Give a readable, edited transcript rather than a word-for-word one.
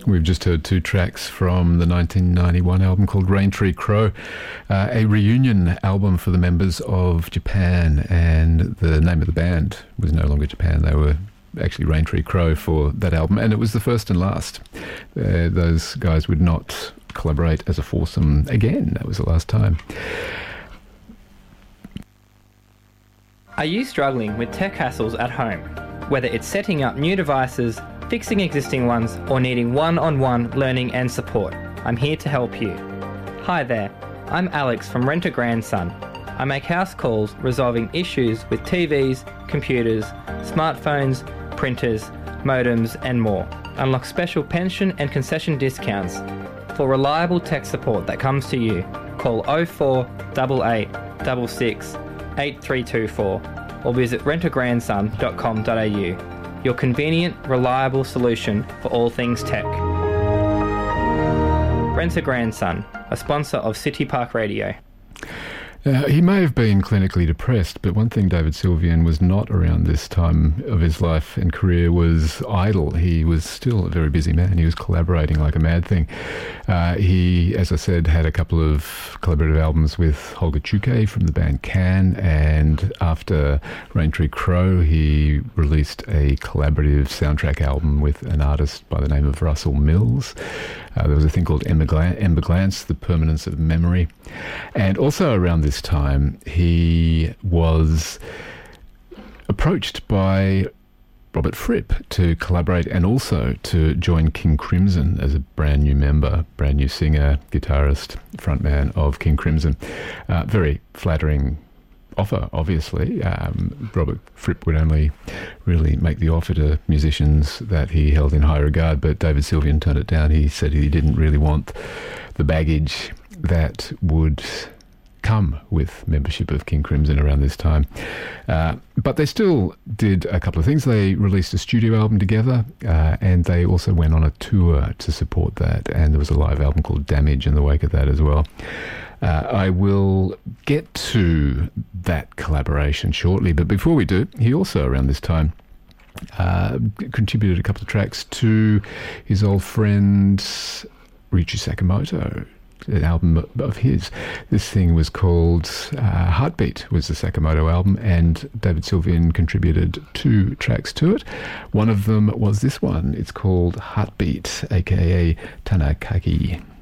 We've just heard two tracks from the 1991 album called Raintree Crow, a reunion album for the members of Japan, and the name of the band was no longer Japan. They were actually Raintree Crow for that album, and it was the first and last. Those guys would not collaborate as a foursome again. That was the last time. Are you struggling with tech hassles at home? Whether it's setting up new devices, fixing existing ones, or needing one-on-one learning and support, I'm here to help you. Hi there, I'm Alex from Rent a Grandson. I make house calls resolving issues with TVs, computers, smartphones, printers, modems and more. Unlock special pension and concession discounts. For reliable tech support that comes to you, call 0488 66 8324 or visit rentagrandson.com.au. Your convenient, reliable solution for all things tech. Rent a Grandson, a sponsor of City Park Radio. He may have been clinically depressed, but one thing David Sylvian was not around this time of his life and career was idle. He was still a very busy man. He was collaborating like a mad thing. He, as I said, had a couple of collaborative albums with Holger Czukay from the band Can, and after Raintree Crow, he released a collaborative soundtrack album with an artist by the name of Russell Mills. There was a thing called Ember Glance, The Permanence of Memory. And also around this time, he was approached by Robert Fripp to collaborate and also to join King Crimson as a brand new member, brand new singer, guitarist, frontman of King Crimson. Very flattering offer, obviously. Robert Fripp would only really make the offer to musicians that he held in high regard, but David Sylvian turned it down. He said he didn't really want the baggage that would come with membership of King Crimson around this time. But they still did a couple of things. They released a studio album together, and they also went on a tour to support that, and there was a live album called Damage in the wake of that as well. I will get to that collaboration shortly, but before we do, he also around this time contributed a couple of tracks to his old friend Ryuichi Sakamoto, an album of his. This thing was called Heartbeat, was the Sakamoto album, and David Sylvian contributed two tracks to it. One of them was this one. It's called Heartbeat, aka Tanakaki.